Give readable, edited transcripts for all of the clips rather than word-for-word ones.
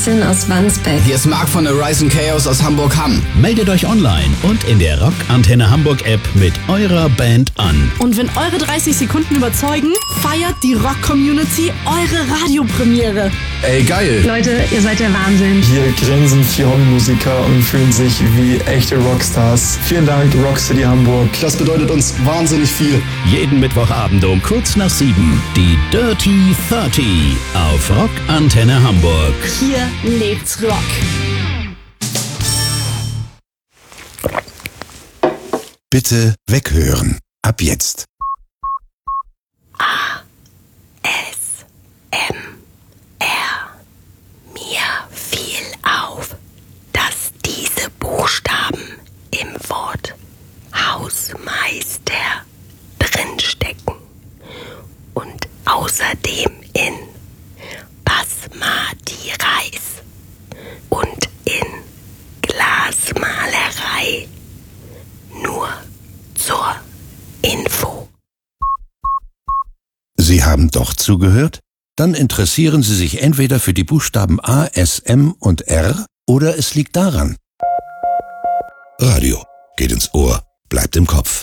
Kerstin aus Wandsbek. Hier ist Marc von Horizon Chaos aus Hamburg-Hamm. Meldet euch online und in der Rock Antenne Hamburg App mit eurer Band an. Und wenn eure 30 Sekunden überzeugen, feiert die Rock-Community eure Radiopremiere. Ey, geil. Leute, ihr seid der Wahnsinn. Hier grinsen 4 Hobbymusiker und fühlen sich wie echte Rockstars. Vielen Dank, Rockcity Hamburg. Das bedeutet uns wahnsinnig viel. Jeden Mittwochabend um kurz nach 7 die Dirty 30 auf Rock Antenne Hamburg. Hier lebt's Rock. Bitte weghören. Ab jetzt. Mir fiel auf, dass diese Buchstaben im Wort Hausmeister drinstecken und außerdem in Basmati Reis und in Glasmalerei. Nur zur Info. Sie haben doch zugehört? Dann interessieren Sie sich entweder für die Buchstaben A, S, M und R oder es liegt daran. Radio geht ins Ohr, bleibt im Kopf.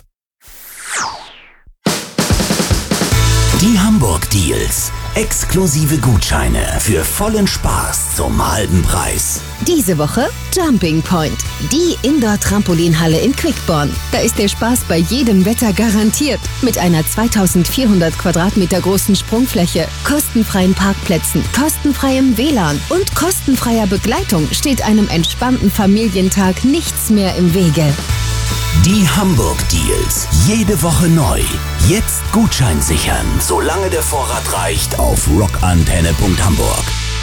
Die Hamburg Deals. Exklusive Gutscheine für vollen Spaß zum halben Preis. Diese Woche Jumping Point, die Indoor-Trampolinhalle in Quickborn. Da ist der Spaß bei jedem Wetter garantiert. Mit einer 2400 Quadratmeter großen Sprungfläche, kostenfreien Parkplätzen, kostenfreiem WLAN und kostenfreier Begleitung steht einem entspannten Familientag nichts mehr im Wege. Die Hamburg Deals. Jede Woche neu. Jetzt Gutschein sichern, solange der Vorrat reicht, auf rockantenne.hamburg.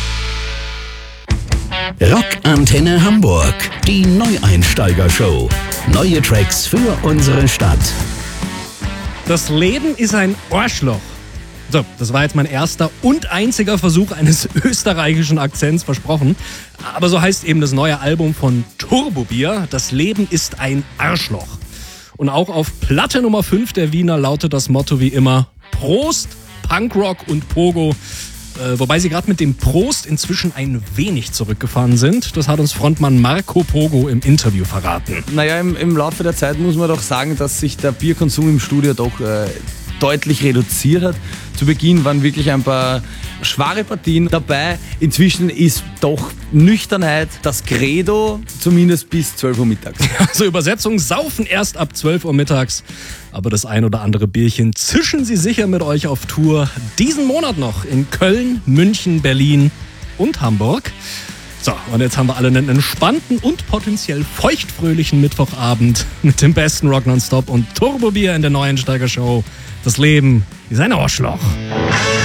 Rock Antenne Hamburg, die Neueinsteiger-Show. Neue Tracks für unsere Stadt. Das Leben ist ein Arschloch. So, das war jetzt mein erster und einziger Versuch eines österreichischen Akzents, versprochen. Aber so heißt eben das neue Album von Turbobier. Das Leben ist ein Arschloch. Und auch auf Platte Nummer 5 der Wiener lautet das Motto wie immer: Prost, Punkrock und Pogo. Wobei sie gerade mit dem Prost inzwischen ein wenig zurückgefahren sind. Das hat uns Frontmann Marco Pogo im Interview verraten. Naja, im Laufe der Zeit muss man doch sagen, dass sich der Bierkonsum im Studio doch deutlich reduziert hat. Zu Beginn waren wirklich ein paar schwere Partien dabei. Inzwischen ist doch Nüchternheit das Credo, zumindest bis 12 Uhr mittags. Also Übersetzung: Saufen erst ab 12 Uhr mittags. Aber das ein oder andere Bierchen zischen sie sicher mit euch auf Tour. Diesen Monat noch in Köln, München, Berlin und Hamburg. So, und jetzt haben wir alle einen entspannten und potenziell feuchtfröhlichen Mittwochabend mit dem besten Rock Nonstop und Turbobier in der Neueinsteiger-Show. Das Leben ist ein Arschloch.